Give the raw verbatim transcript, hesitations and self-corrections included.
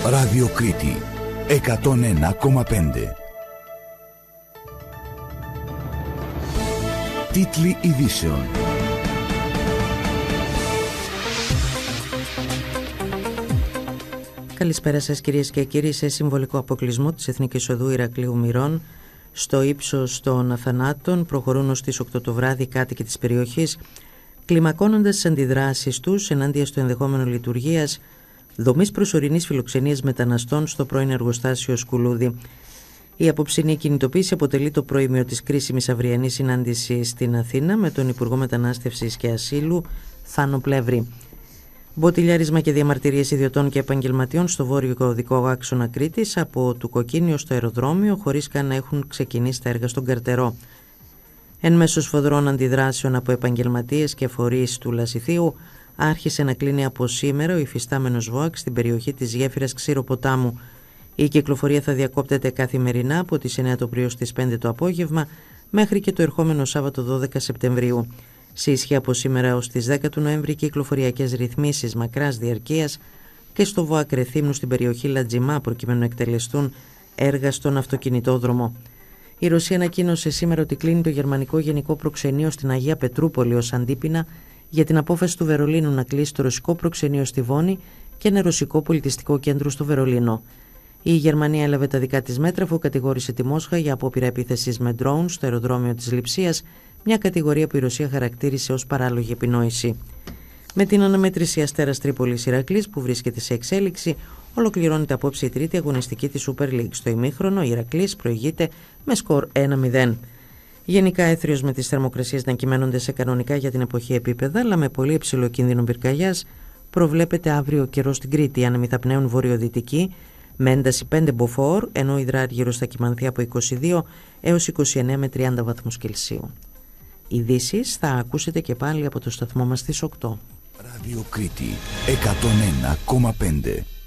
Ράδιο Κρήτη εκατόν ένα κόμμα πέντε. Τίτλοι ειδήσεων. Καλησπέρα σας κυρίες και κύριοι. Σε συμβολικό αποκλεισμό της Εθνικής Οδού Ηρακλείου Μυρών, στο ύψος των Αθανάτων, προχωρούν ως τις οκτώ το βράδυ κάτοικοι της περιοχής, κλιμακώνοντας τις αντιδράσεις τους ενάντια στο ενδεχόμενο λειτουργίας δομής προσωρινής φιλοξενίας μεταναστών στο πρώην εργοστάσιο Σκουλούδη. Η απόψινή κινητοποίηση αποτελεί το προήμιο της κρίσιμης αυριανής συνάντησης στην Αθήνα με τον Υπουργό Μετανάστευσης και Ασύλου Θάνο Πλεύρη. Μποτιλιάρισμα και διαμαρτυρίες ιδιωτών και επαγγελματιών στο βόρειο οδικό άξονα Κρήτης από του Κοκκίνιο στο αεροδρόμιο, χωρίς καν να έχουν ξεκινήσει τα έργα στον Καρτερό. Εν μέσω σφοδρών αντιδράσεων από επαγγελματίες και φορείς του Λασιθίου, άρχισε να κλείνει από σήμερα ο υφιστάμενος ΒΟΑΚ στην περιοχή της γέφυρας Ξηροποτάμου. Η κυκλοφορία θα διακόπτεται καθημερινά από τις εννέα το πρωί στις πέντε το απόγευμα μέχρι και το ερχόμενο Σάββατο δώδεκα Σεπτεμβρίου. Σε ισχύ από σήμερα ως τις δέκα του Νοέμβρη κυκλοφοριακές ρυθμίσεις μακράς διαρκείας και στο ΒΟΑΚ Ρεθύμνου στην περιοχή Λατζιμά προκειμένου να εκτελεστούν έργα στον αυτοκινητόδρομο. Η Ρωσία ανακοίνωσε σήμερα ότι κλείνει το γερμανικό γενικό προξενείο στην Αγία Πετρούπολη ως αντίπεινα για την απόφαση του Βερολίνου να κλείσει το ρωσικό προξενείο στη Βόνη και ένα ρωσικό πολιτιστικό κέντρο στο Βερολίνο. Η Γερμανία έλαβε τα δικά της μέτρα αφού κατηγόρησε τη Μόσχα για απόπειρα επίθεσης με ντρόουν στο αεροδρόμιο της Λειψίας, μια κατηγορία που η Ρωσία χαρακτήρισε ως παράλογη επινόηση. Με την αναμέτρηση Αστέρας Τρίπολης Ηρακλής που βρίσκεται σε εξέλιξη, ολοκληρώνεται απόψε η τρίτη αγωνιστική της Super League. Στο ημίχρονο, η Ηρακλής προηγείται με σκορ ένα μηδέν. Γενικά έθριος με τις θερμοκρασίες να κυμαίνονται σε κανονικά για την εποχή επίπεδα, αλλά με πολύ υψηλό κίνδυνο πυρκαγιάς, προβλέπεται αύριο καιρό στην Κρήτη. Οι άνεμοι θα πνέουν βορειοδυτικοί με ένταση πέντε μποφόρ, ενώ η υδράργυρος θα κυμανθεί από είκοσι δύο έως είκοσι εννέα με τριάντα βαθμούς Κελσίου. Ειδήσεις θα ακούσετε και πάλι από το σταθμό μας στις οκτώ. Ράδιο Κρήτη εκατόν ένα κόμμα πέντε.